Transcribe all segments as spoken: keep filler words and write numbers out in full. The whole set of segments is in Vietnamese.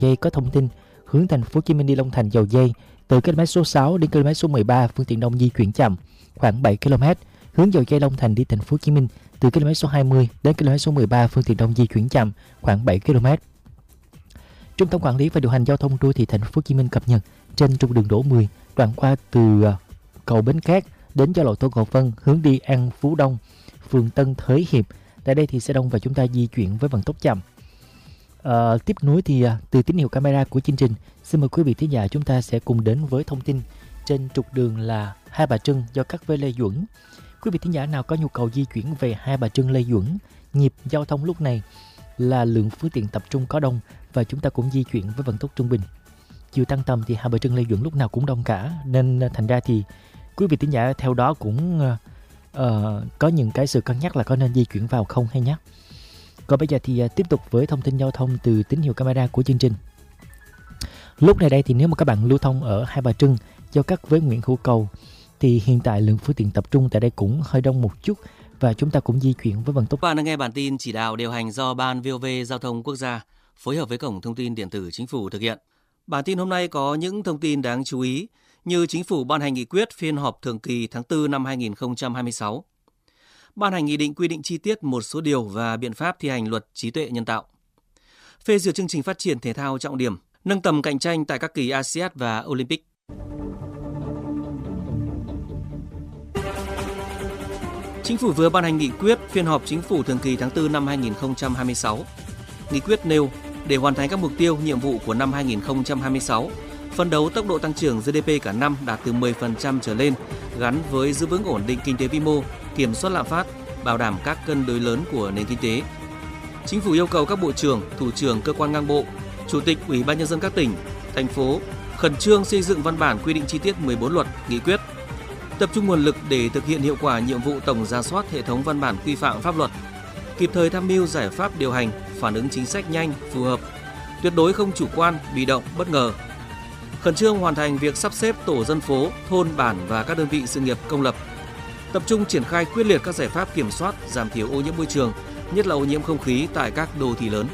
dây có thông tin hướng thành phố Hồ Chí Minh đi Long Thành dầu dây từ km số sáu đến km số mười ba, phương tiện đông di chuyển chậm khoảng bảy ki lô mét. Hướng dầu dây Long Thành đi thành phố Hồ Chí Minh từ km số hai mươi đến km số mười ba, phương tiện đông di chuyển chậm khoảng bảy ki lô mét. Trung tâm quản lý và điều hành giao thông đô thị thành phố Hồ Chí Minh cập nhật trên trục đường Đỗ mười đoạn qua từ cầu Bến Cát đến giao lộ Tô Ngọc Vân hướng đi An Phú Đông, phường Tân Thới Hiệp. Tại đây thì xe đông và chúng ta di chuyển với vận tốc chậm. À, tiếp nối thì từ tín hiệu camera của chương trình, xin mời quý vị thính giả chúng ta sẽ cùng đến với thông tin trên trục đường là Hai Bà Trưng do cắt với Lê Duẩn. Quý vị thính giả nào có nhu cầu di chuyển về Hai Bà Trưng Lê Duẩn, nhịp giao thông lúc này là lượng phương tiện tập trung có đông và chúng ta cũng di chuyển với vận tốc trung bình. Chiều tăng tầm thì Hai Bà Trưng Lê Duẩn lúc nào cũng đông cả, nên thành ra thì quý vị thính giả theo đó cũng uh, có những cái sự cân nhắc là có nên di chuyển vào không hay nhé. Còn bây giờ thì uh, tiếp tục với thông tin giao thông từ tín hiệu camera của chương trình. Lúc này đây thì nếu mà các bạn lưu thông ở Hai Bà Trưng giao cắt với Nguyễn Hữu Cầu thì hiện tại lượng phương tiện tập trung tại đây cũng hơi đông một chút và chúng ta cũng di chuyển với vận tốc. Các bạn đang nghe bản tin chỉ đạo điều hành do Ban vê o vê Giao thông Quốc gia phối hợp với Cổng Thông tin Điện tử Chính phủ thực hiện. Bản tin hôm nay có những thông tin đáng chú ý như Chính phủ ban hành nghị quyết phiên họp thường kỳ tháng tư năm hai nghìn không trăm hai mươi sáu, ban hành nghị định quy định chi tiết một số điều và biện pháp thi hành luật trí tuệ nhân tạo, phê duyệt chương trình phát triển thể thao trọng điểm, nâng tầm cạnh tranh tại các kỳ a sê an và Olympic. Chính phủ vừa ban hành nghị quyết phiên họp Chính phủ thường kỳ tháng tư năm hai nghìn không trăm hai mươi sáu. Nghị quyết nêu để hoàn thành các mục tiêu, nhiệm vụ của năm hai nghìn không trăm hai mươi sáu, phấn đấu tốc độ tăng trưởng giê đê pê cả năm đạt từ mười phần trăm trở lên, gắn với giữ vững ổn định kinh tế vĩ mô, kiểm soát lạm phát, bảo đảm các cân đối lớn của nền kinh tế. Chính phủ yêu cầu các bộ trưởng, thủ trưởng cơ quan ngang bộ, chủ tịch Ủy ban nhân dân các tỉnh, thành phố khẩn trương xây dựng văn bản quy định chi tiết mười bốn luật, nghị quyết, tập trung nguồn lực để thực hiện hiệu quả nhiệm vụ tổng rà soát hệ thống văn bản quy phạm pháp luật, kịp thời tham mưu giải pháp điều hành, phản ứng chính sách nhanh, phù hợp, tuyệt đối không chủ quan, bị động, bất ngờ. Khẩn trương hoàn thành việc sắp xếp tổ dân phố, thôn, bản và các đơn vị sự nghiệp công lập. Tập trung triển khai quyết liệt các giải pháp kiểm soát, giảm thiểu ô nhiễm môi trường, nhất là ô nhiễm không khí tại các đô thị lớn.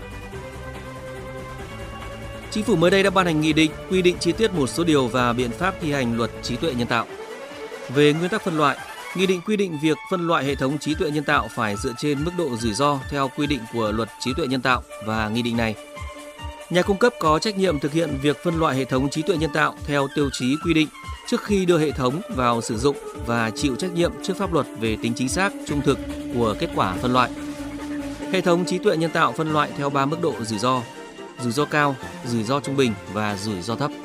Chính phủ mới đây đã ban hành nghị định quy định chi tiết một số điều và biện pháp thi hành luật trí tuệ nhân tạo. Về nguyên tắc phân loại, nghị định quy định việc phân loại hệ thống trí tuệ nhân tạo phải dựa trên mức độ rủi ro theo quy định của luật trí tuệ nhân tạo và nghị định này. Nhà cung cấp có trách nhiệm thực hiện việc phân loại hệ thống trí tuệ nhân tạo theo tiêu chí quy định trước khi đưa hệ thống vào sử dụng và chịu trách nhiệm trước pháp luật về tính chính xác, trung thực của kết quả phân loại. Hệ thống trí tuệ nhân tạo phân loại theo ba mức độ rủi ro: rủi ro cao, rủi ro trung bình và rủi ro thấp.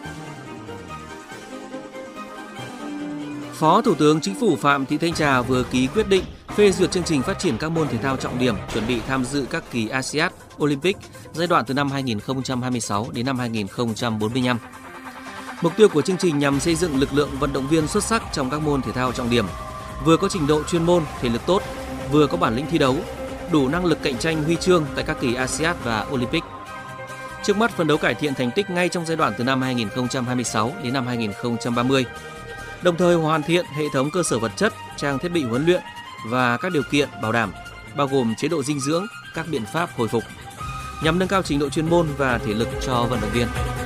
Phó Thủ tướng Chính phủ Phạm Thị Thanh Trà vừa ký quyết định phê duyệt chương trình phát triển các môn thể thao trọng điểm chuẩn bị tham dự các kỳ a sê an, Olympic giai đoạn từ năm hai nghìn không trăm hai mươi sáu đến năm hai nghìn không trăm bốn mươi lăm. Mục tiêu của chương trình nhằm xây dựng lực lượng vận động viên xuất sắc trong các môn thể thao trọng điểm, vừa có trình độ chuyên môn, thể lực tốt, vừa có bản lĩnh thi đấu, đủ năng lực cạnh tranh huy chương tại các kỳ a sê an và Olympic. Trước mắt phấn đấu cải thiện thành tích ngay trong giai đoạn từ năm hai nghìn không trăm hai mươi sáu đến năm hai nghìn không trăm ba mươi. Đồng thời hoàn thiện hệ thống cơ sở vật chất, trang thiết bị huấn luyện và các điều kiện bảo đảm, bao gồm chế độ dinh dưỡng, các biện pháp hồi phục, nhằm nâng cao trình độ chuyên môn và thể lực cho vận động viên.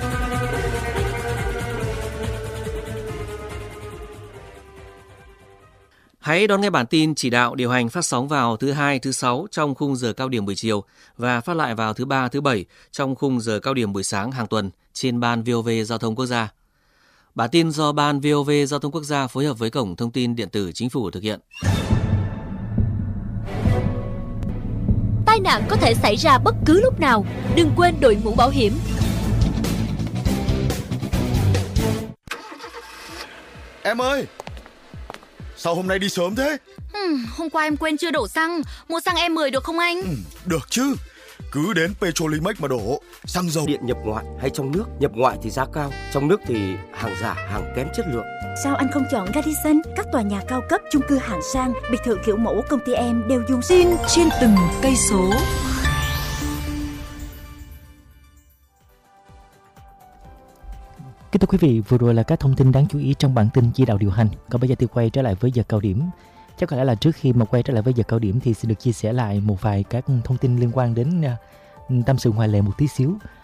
Hãy đón nghe bản tin chỉ đạo điều hành phát sóng vào thứ hai, thứ sáu trong khung giờ cao điểm buổi chiều và phát lại vào thứ ba, thứ bảy trong khung giờ cao điểm buổi sáng hàng tuần trên Ban vê o vê Giao thông Quốc gia. Bản tin do Ban vê o vê Giao thông Quốc gia phối hợp với Cổng Thông tin Điện tử Chính phủ thực hiện. Tai nạn có thể xảy ra bất cứ lúc nào, đừng quên đội mũ bảo hiểm. Em ơi, sao hôm nay đi sớm thế? Ừ, hôm qua em quên chưa đổ xăng, mua xăng E mười được không anh? Ừ, được chứ, cứ đến Petrolimex mà đổ. Xăng dầu điện nhập ngoại hay trong nước? Nhập ngoại thì giá cao, trong nước thì hàng giả, hàng kém chất lượng. Sao anh không chọn Radisson? Các tòa nhà cao cấp, chung cư hạng sang, biệt thự kiểu mẫu công ty em đều dùng xin trên từng cây số. Kính thưa quý vị, vừa rồi là các thông tin đáng chú ý trong bản tin chỉ đạo điều hành. Còn bây giờ thì quay trở lại với giờ cao điểm. Chắc có lẽ là trước khi mà quay trở lại với giờ cao điểm thì xin được chia sẻ lại một vài các thông tin liên quan đến uh, tâm sự ngoài lề một tí xíu.